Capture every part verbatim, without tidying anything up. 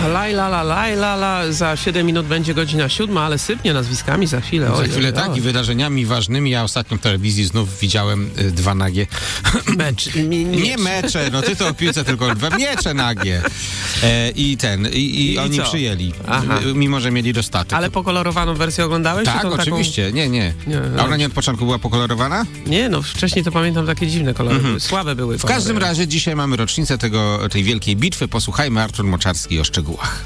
Laj, la, la, laj, la, la. Za siedem minut będzie godzina siódma, ale sypnie nazwiskami za chwilę. Za oj, chwilę oj, tak oj. i wydarzeniami ważnymi. Ja ostatnio w telewizji znów widziałem y, dwa nagie. Mecz. Mi, Nie mecze, no ty to o piłce tylko dwa miecze nagie. E, I ten, i, i, I oni co? przyjęli, Aha. y, mimo że mieli dostatek. Ale pokolorowaną wersję oglądałeś? Tak, czy tą oczywiście. Nie, nie. Nie, A ona nie od początku była pokolorowana? Taką... Nie, no wcześniej to pamiętam takie dziwne kolory. Były. Słabe były W kolory. każdym razie dzisiaj mamy rocznicę tego, tej wielkiej bitwy. Posłuchajmy Artur Moczarski o szczegółach.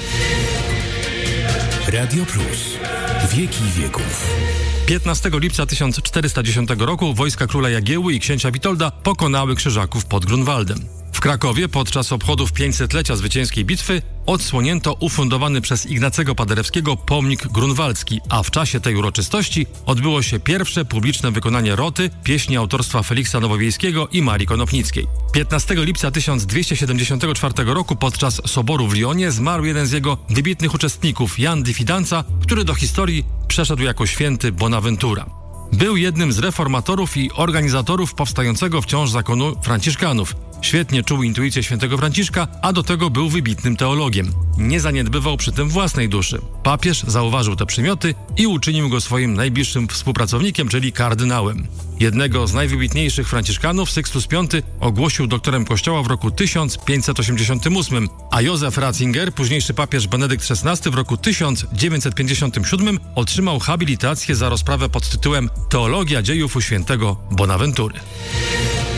Radio Plus. Wieki wieków. piętnastego lipca tysiąc czterysta dziesiątego roku wojska króla Jagiełły i księcia Witolda pokonały Krzyżaków pod Grunwaldem. W Krakowie podczas obchodów pięćsetlecia zwycięskiej bitwy odsłonięto ufundowany przez Ignacego Paderewskiego pomnik grunwaldzki, a w czasie tej uroczystości odbyło się pierwsze publiczne wykonanie roty, pieśni autorstwa Feliksa Nowowiejskiego i Marii Konopnickiej. piętnastego lipca tysiąc dwieście siedemdziesiątego czwartego roku podczas soboru w Lyonie zmarł jeden z jego wybitnych uczestników, Jan di Fidanza, który do historii przeszedł jako święty Bonaventura. Był jednym z reformatorów i organizatorów powstającego wciąż zakonu franciszkanów. Świetnie czuł intuicję świętego Franciszka, a do tego był wybitnym teologiem. Nie zaniedbywał przy tym własnej duszy. Papież zauważył te przymioty i uczynił go swoim najbliższym współpracownikiem, czyli kardynałem. Jednego z najwybitniejszych franciszkanów, Sykstus Piąty, ogłosił doktorem kościoła w roku tysiąc pięćset osiemdziesiątym ósmym, a Józef Ratzinger, późniejszy papież Benedykt szesnasty, w roku tysiąc dziewięćset pięćdziesiątym siódmym otrzymał habilitację za rozprawę pod tytułem Teologia dziejów u świętego Bonaventury.